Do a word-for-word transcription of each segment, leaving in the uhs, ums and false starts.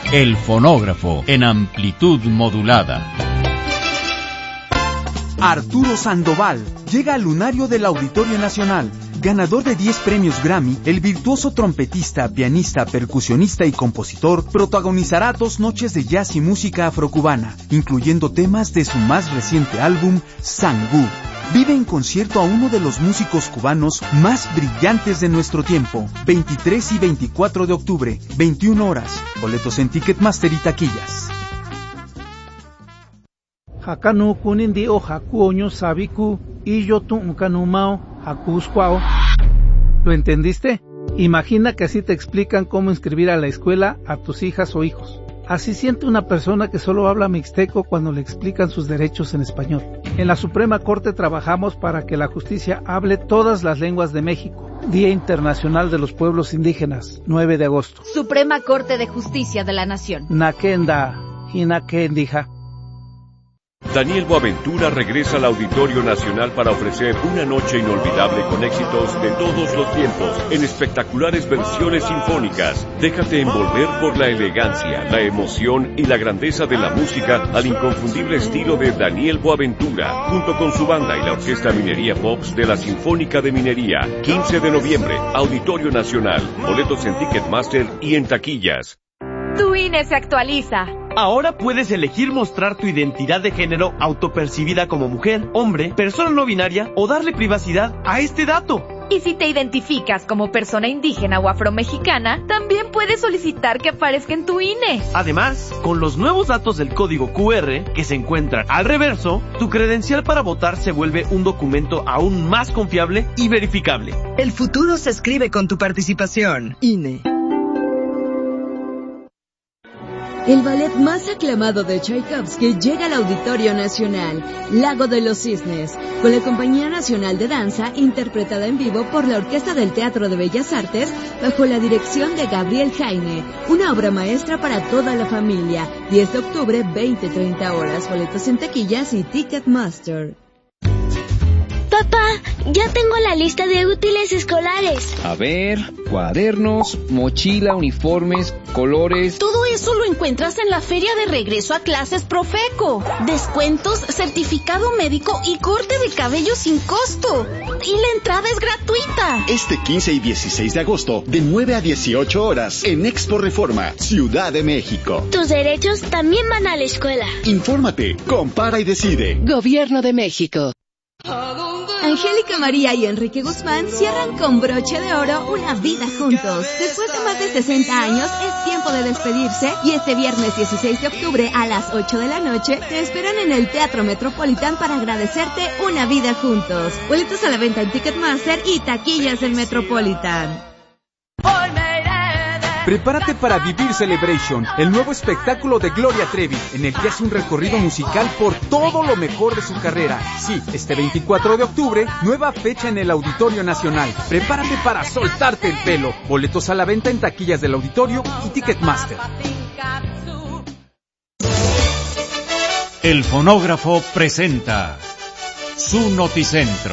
El fonógrafo en amplitud modulada. Arturo Sandoval llega al lunario del Auditorio Nacional. Ganador de diez premios Grammy, el virtuoso trompetista, pianista, percusionista y compositor protagonizará dos noches de jazz y música afrocubana, incluyendo temas de su más reciente álbum, Sangú. Vive en concierto a uno de los músicos cubanos más brillantes de nuestro tiempo, veintitrés y veinticuatro de octubre, veintiuna horas. Boletos en Ticketmaster y taquillas. Hakanu kunindi o hakuoño sabiku y yo tu unkanumao hakuskwao. ¿Lo entendiste? Imagina que así te explican cómo inscribir a la escuela a tus hijas o hijos. Así siente una persona que solo habla mixteco cuando le explican sus derechos en español. En la Suprema Corte trabajamos para que la justicia hable todas las lenguas de México. Día Internacional de los Pueblos Indígenas, nueve de agosto. Suprema Corte de Justicia de la Nación. Nakenda, Hinakendija. Daniel Boaventura regresa al Auditorio Nacional para ofrecer una noche inolvidable con éxitos de todos los tiempos, en espectaculares versiones sinfónicas. Déjate envolver por la elegancia, la emoción y la grandeza de la música al inconfundible estilo de Daniel Boaventura, junto con su banda y la Orquesta Minería Pops de la Sinfónica de Minería. quince de noviembre, Auditorio Nacional. Boletos en Ticketmaster y en taquillas. Tu I N E se actualiza. Ahora puedes elegir mostrar tu identidad de género autopercibida como mujer, hombre, persona no binaria o darle privacidad a este dato. Y si te identificas como persona indígena o afromexicana, también puedes solicitar que aparezca en tu I N E. Además, con los nuevos datos del código Q R que se encuentran al reverso, tu credencial para votar se vuelve un documento aún más confiable y verificable. El futuro se escribe con tu participación. I N E. El ballet más aclamado de Tchaikovsky llega al Auditorio Nacional, Lago de los Cisnes, con la Compañía Nacional de Danza, interpretada en vivo por la Orquesta del Teatro de Bellas Artes, bajo la dirección de Gabriel Jaime, una obra maestra para toda la familia. diez de octubre, veinte treinta horas, boletos en taquillas y Ticketmaster. Papá, ya tengo la lista de útiles escolares. A ver, cuadernos, mochila, uniformes, colores... Todo eso lo encuentras en la Feria de Regreso a Clases Profeco. Descuentos, certificado médico y corte de cabello sin costo. Y la entrada es gratuita. Este quince y dieciséis de agosto, de nueve a dieciocho horas, en Expo Reforma, Ciudad de México. Tus derechos también van a la escuela. Infórmate, compara y decide. Gobierno de México. Angélica María y Enrique Guzmán cierran con broche de oro una vida juntos. Después de más de sesenta años, es tiempo de despedirse y este viernes dieciséis de octubre a las ocho de la noche te esperan en el Teatro Metropolitan para agradecerte una vida juntos. Boletos a la venta en Ticketmaster y taquillas del Metropolitan. Prepárate para Vivir Celebration, el nuevo espectáculo de Gloria Trevi, en el que hace un recorrido musical por todo lo mejor de su carrera. Sí, este veinticuatro de octubre, nueva fecha en el Auditorio Nacional. Prepárate para soltarte el pelo. Boletos a la venta en taquillas del Auditorio y Ticketmaster. El fonógrafo presenta su noticentro.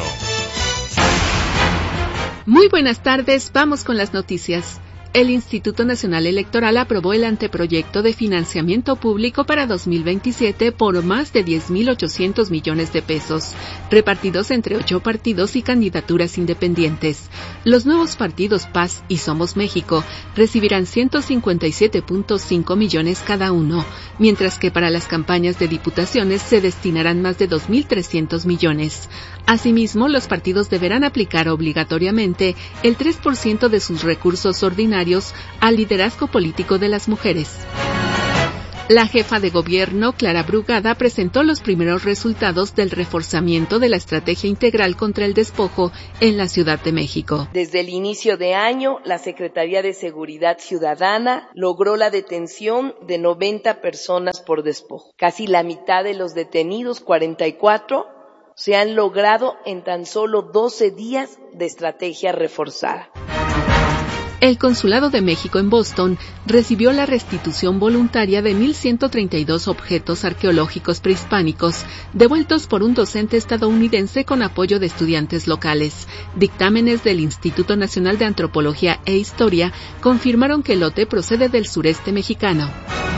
Muy buenas tardes, vamos con las noticias. El Instituto Nacional Electoral aprobó el anteproyecto de financiamiento público para dos mil veintisiete por más de diez mil ochocientos millones de pesos, repartidos entre ocho partidos y candidaturas independientes. Los nuevos partidos P A S y Somos México recibirán ciento cincuenta y siete punto cinco millones cada uno, mientras que para las campañas de diputaciones se destinarán más de dos mil trescientos millones. Asimismo, los partidos deberán aplicar obligatoriamente el tres por ciento de sus recursos ordinarios al liderazgo político de las mujeres. La jefa de gobierno, Clara Brugada, presentó los primeros resultados del reforzamiento de la estrategia integral contra el despojo en la Ciudad de México. Desde el inicio de año, la Secretaría de Seguridad Ciudadana logró la detención de noventa personas por despojo. Casi la mitad de los detenidos, cuarenta y cuatro, se han logrado en tan solo doce días de estrategia reforzada. El Consulado de México en Boston recibió la restitución voluntaria de mil ciento treinta y dos objetos arqueológicos prehispánicos devueltos por un docente estadounidense con apoyo de estudiantes locales. Dictámenes del Instituto Nacional de Antropología e Historia confirmaron que el lote procede del sureste mexicano.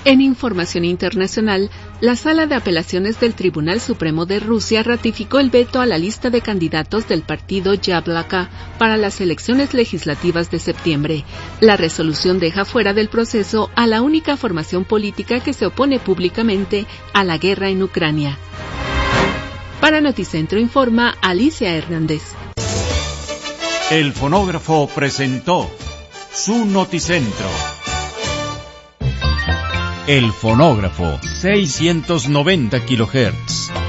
En información internacional, la Sala de Apelaciones del Tribunal Supremo de Rusia ratificó el veto a la lista de candidatos del partido Yablaka para las elecciones legislativas de septiembre. La resolución deja fuera del proceso a la única formación política que se opone públicamente a la guerra en Ucrania. Para Noticentro informa Alicia Hernández. El fonógrafo presentó su Noticentro. El fonógrafo, seiscientos noventa kilohertz.